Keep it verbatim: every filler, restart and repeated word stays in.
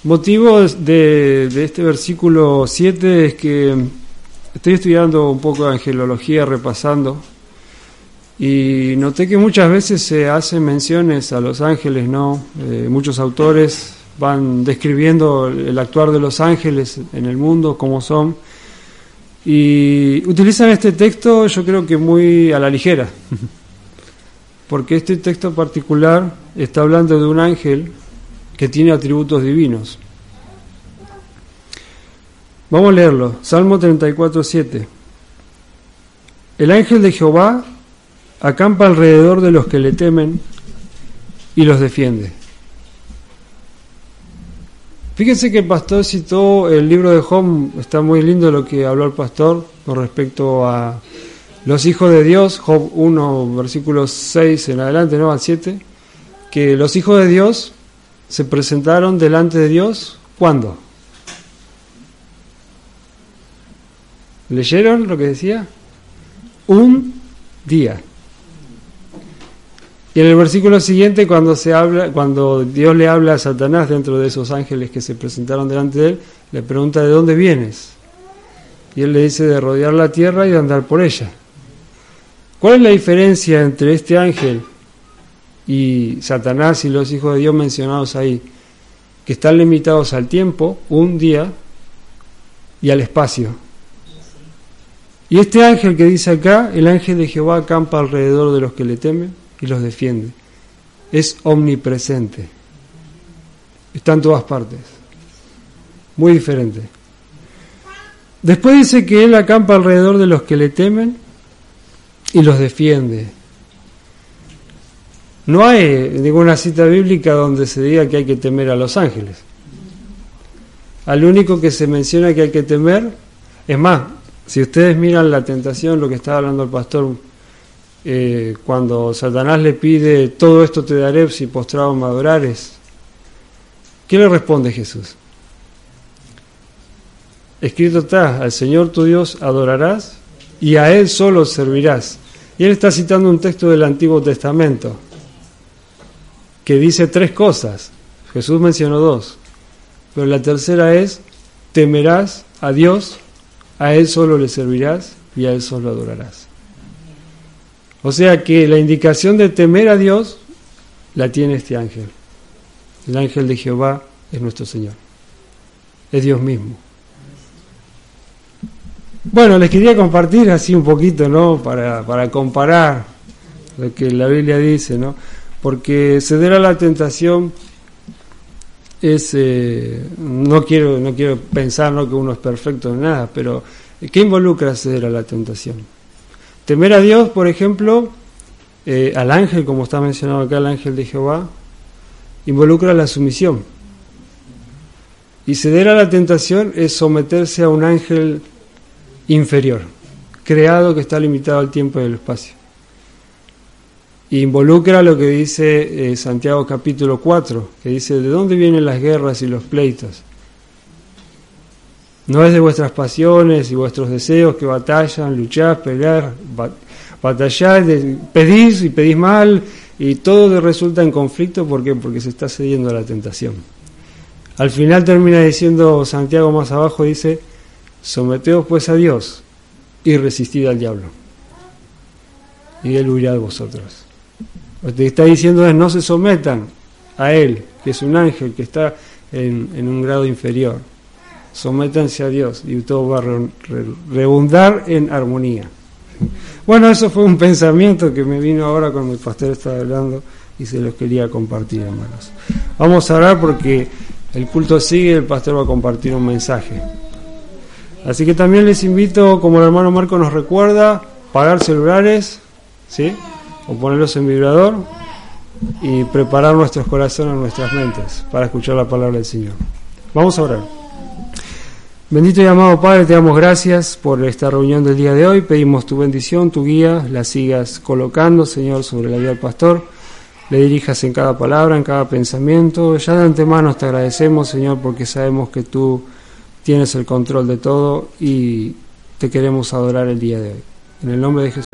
Motivo de, de este versículo siete es que estoy estudiando un poco de angelología, repasando, y noté que muchas veces se hacen menciones a los ángeles, ¿no? Eh, muchos autores van describiendo el actuar de los ángeles en el mundo, cómo son, y utilizan este texto, yo creo que muy a la ligera, porque este texto particular está hablando de un ángel que tiene atributos divinos. Vamos a leerlo. Salmo treinta y cuatro, siete. El ángel de Jehová acampa alrededor de los que le temen y los defiende. Fíjense que el pastor citó el libro de Job. Está muy lindo lo que habló el pastor con respecto a los hijos de Dios. Job uno, versículos seis en adelante, ¿no? Al siete. Que los hijos de Dios se presentaron delante de Dios, ¿cuándo? ¿Leyeron lo que decía? Un día. Y en el versículo siguiente, cuando se habla, cuando Dios le habla a Satanás dentro de esos ángeles que se presentaron delante de él, le pregunta ¿de dónde vienes? Y él le dice de rodear la tierra y de andar por ella. ¿Cuál es la diferencia entre este ángel y Satanás y los hijos de Dios mencionados ahí? Que están limitados al tiempo, un día, y al espacio. Y este ángel que dice acá, el ángel de Jehová acampa alrededor de los que le temen y los defiende. Es omnipresente. Está en todas partes. Muy diferente. Después dice que él acampa alrededor de los que le temen y los defiende. No hay ninguna cita bíblica donde se diga que hay que temer a los ángeles. Al único que se menciona que hay que temer, es más, si ustedes miran la tentación, lo que estaba hablando el pastor, eh, cuando Satanás le pide, todo esto te daré si postrado me adorares, ¿qué le responde Jesús? Escrito está, al Señor tu Dios adorarás y a Él solo servirás. Y él está citando un texto del Antiguo Testamento que dice tres cosas. Jesús mencionó dos, pero la tercera es, temerás a Dios, a Él solo le servirás y a Él solo adorarás. O sea que la indicación de temer a Dios la tiene este ángel. El ángel de Jehová es nuestro Señor, es Dios mismo. Bueno, les quería compartir así un poquito, ¿no? Para, para comparar lo que la Biblia dice, ¿no? Porque ceder a la tentación es, eh, no quiero no quiero pensar, ¿no?, que uno es perfecto en nada, pero ¿qué involucra ceder a la tentación? Temer a Dios, por ejemplo, eh, al ángel, como está mencionado acá, el ángel de Jehová, involucra la sumisión. Y ceder a la tentación es someterse a un ángel inferior, creado, que está limitado al tiempo y al espacio. Y involucra lo que dice eh, Santiago capítulo cuatro, que dice, ¿de dónde vienen las guerras y los pleitos? No es de vuestras pasiones y vuestros deseos que batallan, luchás, pelear, bat- batallar, de, pedís y pedís mal, y todo resulta en conflicto. ¿Por qué? Porque se está cediendo a la tentación. Al final termina diciendo Santiago más abajo, dice, someteos pues a Dios y resistid al diablo, y él huirá de vosotros. Lo que está diciendo es, no se sometan a él, que es un ángel que está en, en un grado inferior. Sométanse a Dios y todo va a re, re, redundar en armonía. Bueno, eso fue un pensamiento que me vino ahora cuando el pastor estaba hablando y se los quería compartir, hermanos. Vamos a orar porque el culto sigue y el pastor va a compartir un mensaje. Así que también les invito, como el hermano Marco nos recuerda, pagar celulares, ¿sí?, o ponerlos en vibrador y preparar nuestros corazones, nuestras mentes para escuchar la palabra del Señor. Vamos a orar. Bendito y amado Padre, te damos gracias por esta reunión del día de hoy. Pedimos tu bendición, tu guía, la sigas colocando, Señor, sobre la vida del pastor. Le dirijas en cada palabra, en cada pensamiento. Ya de antemano te agradecemos, Señor, porque sabemos que tú tienes el control de todo y te queremos adorar el día de hoy. En el nombre de Jesús.